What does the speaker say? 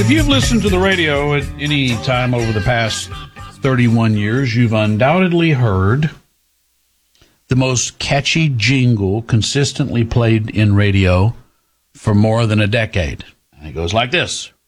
If you've listened to the radio at any time over the past 31 years, you've undoubtedly heard the most catchy jingle consistently played in radio for more than a decade. And it goes like this.